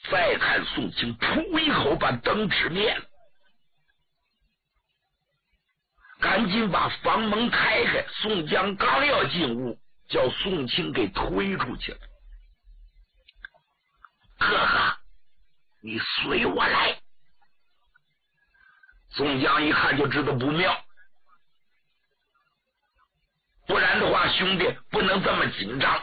再看宋清噗一口把灯纸灭了，赶紧把房门开开。宋江刚要进屋，叫宋清给推出去了。哥哥，你随我来。宋江一看就知道不妙，不然的话兄弟不能这么紧张。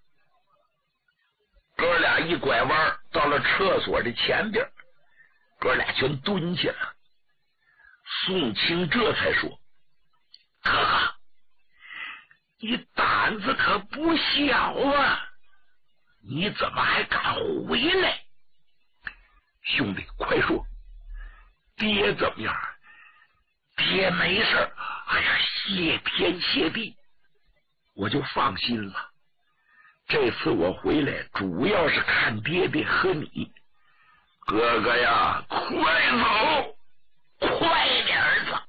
哥俩一拐弯到了厕所的前边，哥俩全蹲下了。宋清这才说：哥哥，你胆子可不小啊，你怎么还敢回来？兄弟快说，爹怎么样？爹没事。哎呀，谢天谢地，我就放心了。这次我回来主要是看爹爹和你。哥哥呀，快走，快点走，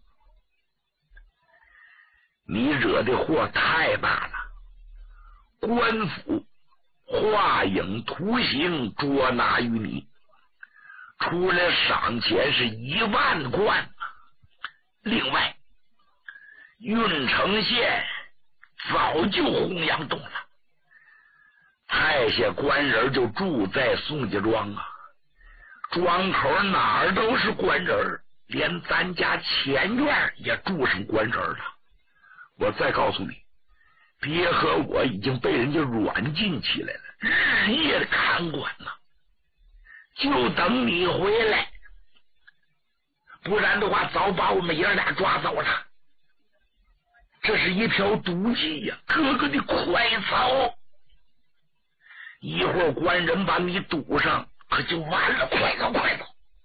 你惹的祸太大了。官府画影图形捉拿于你，除了赏钱是1万贯，另外郓城县早就洪阳洞了，太下官人就住在宋家庄啊，庄口哪儿都是官人，连咱家前院也住上官人了。我再告诉你，爹和我已经被人家软禁起来了，日夜的看管呢，就等你回来，不然的话早把我们爷俩抓走了。这是一条毒计呀，哥哥你快走，一会儿官人把你堵上可就完了，快走快走。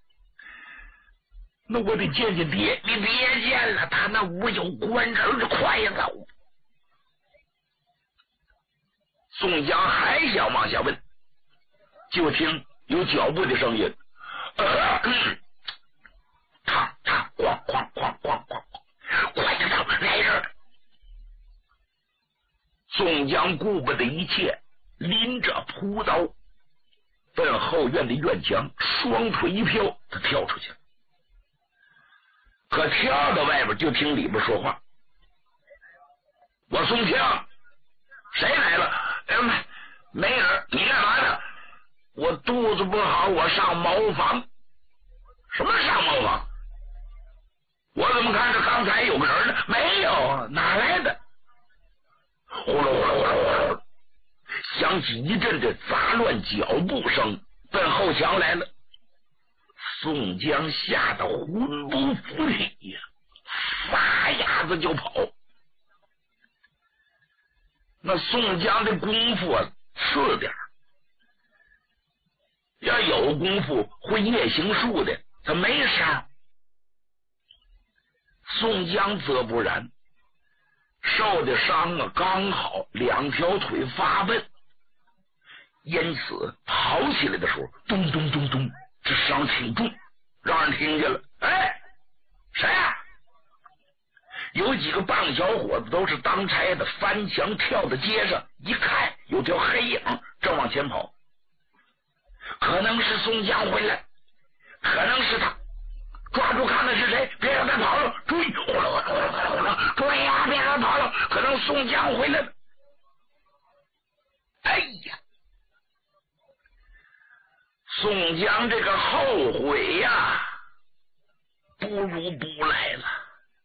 那我得见见爹。你别见了，他那屋有官人，快走。宋江还想往下问，就听有脚步的声音，踏踏咣咣咣咣咣，快点走，来人！宋江顾不得一切，拎着朴刀奔后院的院墙，双腿一飘，他跳出去了。可跳到外边，就听里边说话：我宋江，谁来了？没人。你干嘛呢？我肚子不好，我上茅房。什么上茅房？我怎么看着刚才有个人呢？没有，哪来的？呼噜呼噜呼噜呼噜，响起一阵的杂乱脚步声，奔后墙来了。宋江吓得魂不附体呀，撒丫子就跑。那宋江的功夫啊次点，要有功夫会夜行术的他没伤。宋江则不然，受的伤啊刚好2条腿发笨，因此跑起来的时候咚咚咚咚，这伤挺重，让人听见了。哎，谁啊？有几个棒小伙子都是当差的，翻墙跳到街上，一看有条黑影正往前跑，可能是宋江回来，可能是他，抓住看看是谁，别让他跑了，追！呼啦呼啦呼啦呼啦，追呀，别让他跑了，可能宋江回来了。哎呀，宋江这个后悔呀，不如不来了。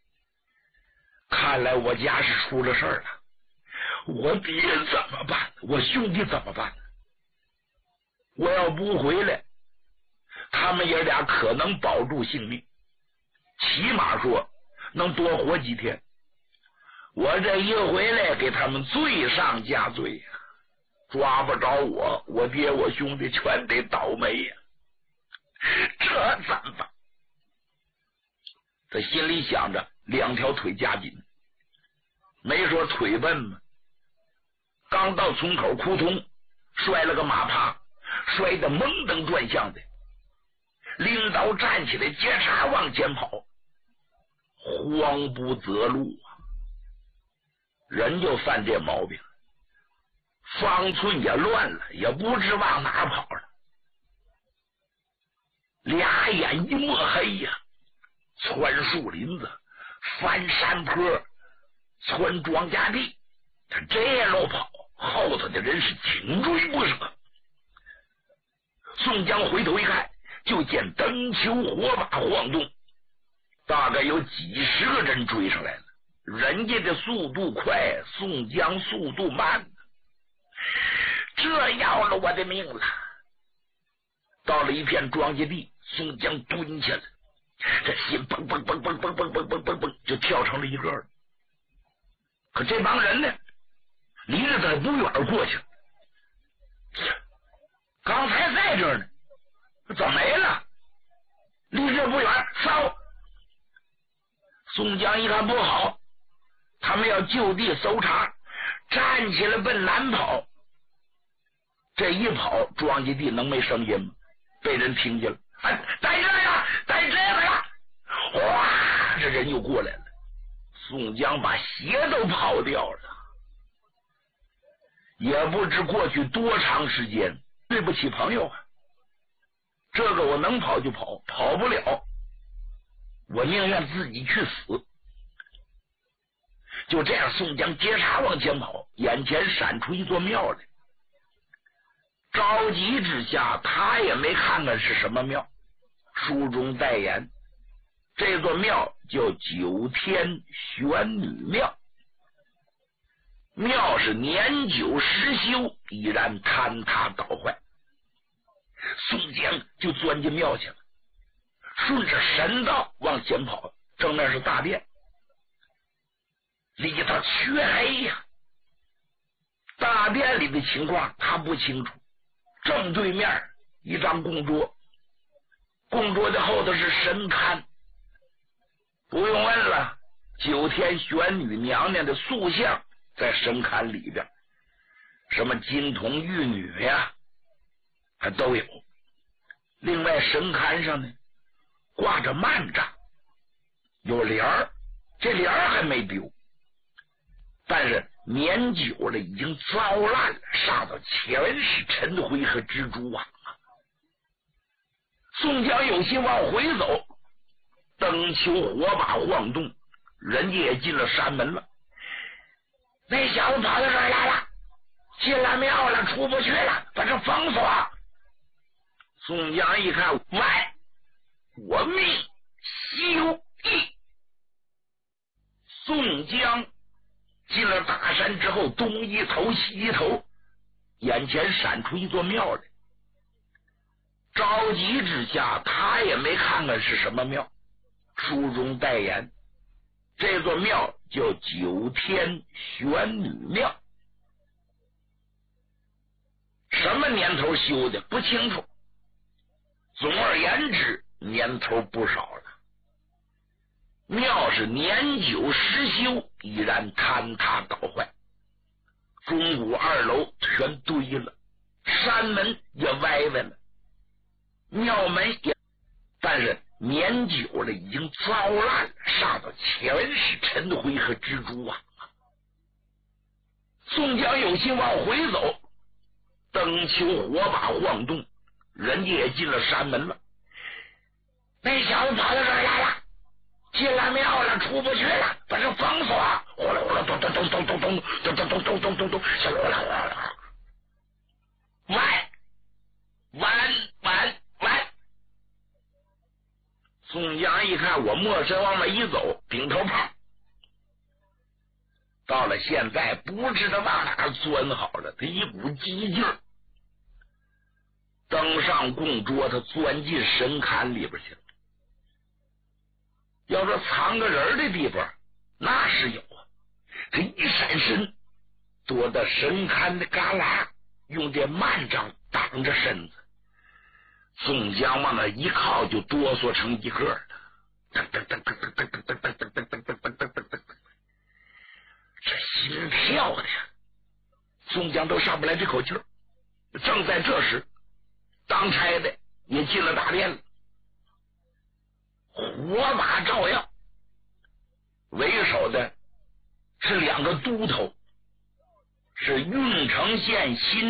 看来我家是出了事儿了，我爹怎么办？我兄弟怎么办？我要不回来，他们爷俩可能保住性命，起码说能多活几天。我这一回来，给他们罪上加罪呀，抓不着我，我爹我兄弟全得倒霉呀，这怎么办？他心里想着，2条腿夹紧，没说腿笨吗？刚到村口，扑通摔了个马趴，摔得蒙登转向的，拎刀站起来，接茬往前跑，慌不择路啊！人就犯这毛病，方寸也乱了，也不知往哪跑了。 俩眼一抹黑呀，窜树林子，翻山坡，窜庄稼地，他这路跑，后头的人是紧追不舍。宋江回头一看，就见灯球火把晃动，大概有几十个人追上来了。人家的速度快，宋江速度慢，这要了我的命了。到了一片庄稼地，宋江蹲下了，这心蹦蹦蹦蹦蹦蹦蹦蹦蹦蹦就跳成了一个了。可这帮人呢，离着他不远过去了，刚才在这儿呢，怎么没了？离这不远，烧！宋江一看不好，他们要就地搜查，站起来奔南跑。这一跑，庄稼地能没声音吗？被人听见了，哎，在这呀，在这个呀！哗，这人又过来了。宋江把鞋都跑掉了，也不知过去多长时间。对不起朋友啊，这个我能跑就跑，跑不了，我宁愿自己去死。就这样，宋江接茬往前跑，眼前闪出一座庙来。着急之下，他也没看看是什么庙，书中代言，这座庙叫九天玄女庙。庙是年久失修，已然坍塌倒坏。宋江就钻进庙去了，顺着神道往前跑，正面是大殿，里头黢黑呀。大殿里的情况他不清楚，正对面一张供桌，供桌的后头是神龛，不用问了，九天玄女娘娘的塑像在神龛里边，什么金童玉女呀，还都有。另外神龛上呢挂着幔帐，有帘儿，这帘儿还没丢，但是年久了已经糟烂了，上头全是尘灰和蜘蛛网啊。宋江有心往回走，灯球火把晃动，人家也进了山门了。那小子跑到这儿来了，进了庙了，出不去了，把这封锁。宋江一看，喂，我命休矣！宋江进了大山之后，东一头西一头，眼前闪出一座庙来。着急之下，他也没看看是什么庙，书中代言，这座庙叫九天玄女庙。什么年头修的不清楚，总而言之年头不少了。庙是年久失修，已然坍塌倒坏，钟鼓二楼全堆了，山门也歪歪了，庙门也，但是年久了已经糟烂了，上头全是尘灰和蜘蛛网啊。宋江有心往回走，灯球火把晃动，人家也进了山门了。那小子跑到这儿来了，进了庙了，出不去了，把这封锁，呼啦呼啦咚咚咚咚咚咚咚咚咚咚咚咚咚，呼啦呼啦，完！宋江一看，我默身往那一走，顶头炮。到了现在，不知道往哪钻好了，他一股激劲儿，登上供桌，他钻进神龛里边去了。要说藏个人的地方，那是有啊。他一闪身，躲到神龛的旮旯，用这幔帐挡着身子。宋江往那一靠，就哆嗦成一个了。这心跳的呀，宋江都上不来这口气儿。正在这时，当差的也进了大殿了，火把照耀，为首的是两个都头，是郓城县新